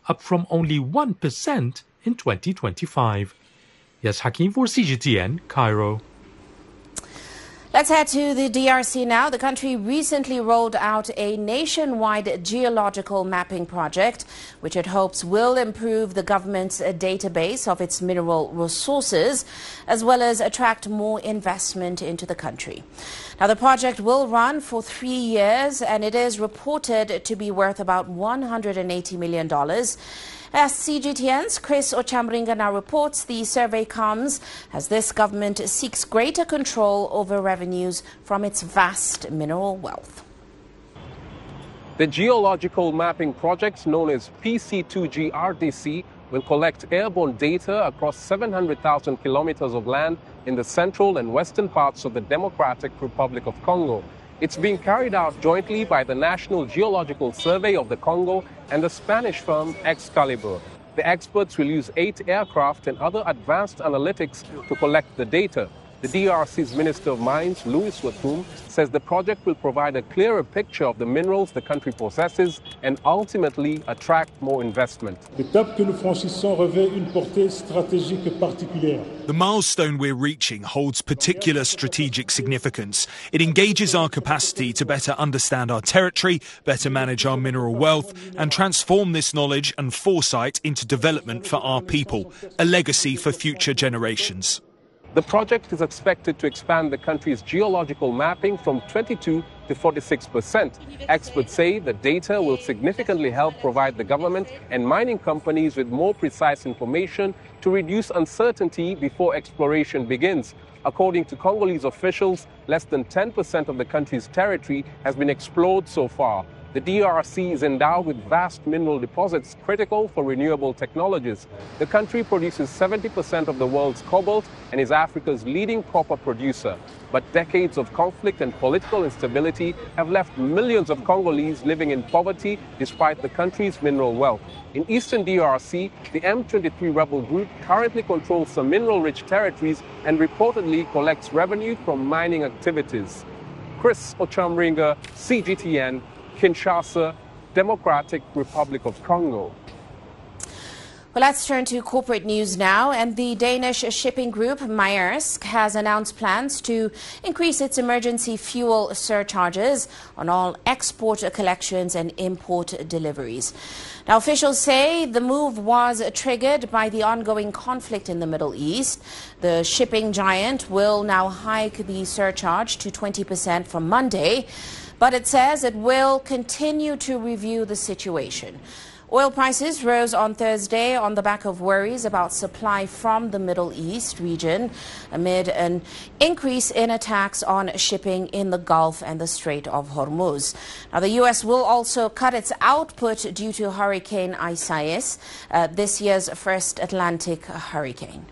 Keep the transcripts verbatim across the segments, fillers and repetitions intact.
up from only one percent in twenty twenty-five. Yes, Hakim for C G T N, Cairo. Let's head to the D R C now. The country recently rolled out a nationwide geological mapping project, which it hopes will improve the government's database of its mineral resources, as well as attract more investment into the country. Now, the project will run for three years, and it is reported to be worth about one hundred eighty million dollars. As C G T N's Chris Ochamringa now reports, the survey comes as this government seeks greater control over revenues from its vast mineral wealth. The geological mapping project, known as P C two G R D C, will collect airborne data across seven hundred thousand kilometers of land in the central and western parts of the Democratic Republic of Congo. It's being carried out jointly by the National Geological Survey of the Congo and the Spanish firm Excalibur. The experts will use eight aircraft and other advanced analytics to collect the data. The D R C's Minister of Mines, Louis Watoum, says the project will provide a clearer picture of the minerals the country possesses and ultimately attract more investment. L'étape que nous franchissons revêt une portée stratégique particulière. The milestone we're reaching holds particular strategic significance. It engages our capacity to better understand our territory, better manage our mineral wealth, and transform this knowledge and foresight into development for our people, a legacy for future generations. The project is expected to expand the country's geological mapping from twenty-two to forty-six percent. Experts say the data will significantly help provide the government and mining companies with more precise information to reduce uncertainty before exploration begins. According to Congolese officials, less than ten percent of the country's territory has been explored so far. The D R C is endowed with vast mineral deposits critical for renewable technologies. The country produces seventy percent of the world's cobalt and is Africa's leading copper producer. But decades of conflict and political instability have left millions of Congolese living in poverty despite the country's mineral wealth. In eastern D R C, the M twenty-three rebel group currently controls some mineral-rich territories and reportedly collects revenue from mining activities. Chris Ochamringa, C G T N, Kinshasa, Democratic Republic of Congo. Well, let's turn to corporate news now. And the Danish shipping group Maersk has announced plans to increase its emergency fuel surcharges on all export collections and import deliveries. Now, officials say the move was triggered by the ongoing conflict in the Middle East. The shipping giant will now hike the surcharge to twenty percent from Monday, but it says it will continue to review the situation. Oil prices rose on Thursday on the back of worries about supply from the Middle East region amid an increase in attacks on shipping in the Gulf and the Strait of Hormuz. Now, the U S will also cut its output due to Hurricane Isaias, uh, this year's first Atlantic hurricane.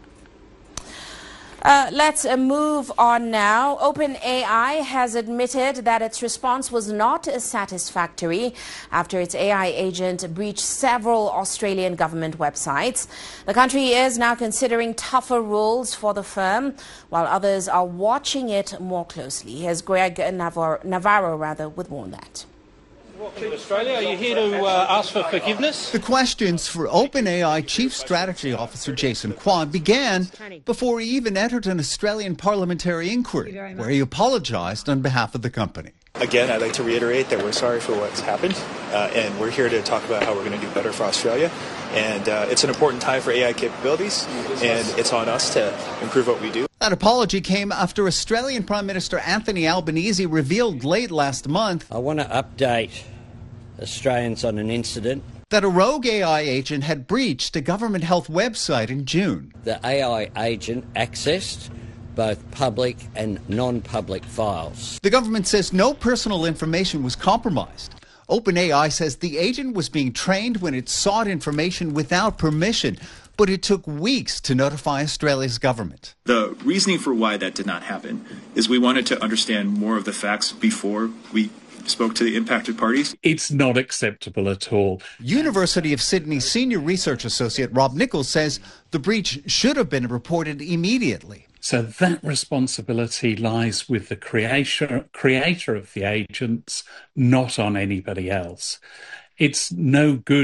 Uh, let's uh, move on now. OpenAI has admitted that its response was not satisfactory after its A I agent breached several Australian government websites. The country is now considering tougher rules for the firm, while others are watching it more closely. Here's Greg Navarro, Navarro rather, with more on that. Australia, are you here to uh, ask for forgiveness? The questions for OpenAI Chief Strategy Officer Jason Kwan began before he even entered an Australian parliamentary inquiry, where he apologised on behalf of the company. Again, I'd like to reiterate that we're sorry for what's happened, uh, and we're here to talk about how we're going to do better for Australia. And uh, it's an important time for A I capabilities, and it's on us to improve what we do. That apology came after Australian Prime Minister Anthony Albanese revealed late last month I want to update Australians on an incident that a rogue A I agent had breached a government health website in June. The A I agent accessed both public and non-public files. The government says no personal information was compromised. OpenAI says the agent was being trained when it sought information without permission, but it took weeks to notify Australia's government. The reasoning for why that did not happen is we wanted to understand more of the facts before we spoke to the impacted parties. It's not acceptable at all. University of Sydney senior research associate Rob Nichols says the breach should have been reported immediately. So that responsibility lies with the creator, creator of the agents, not on anybody else. It's no good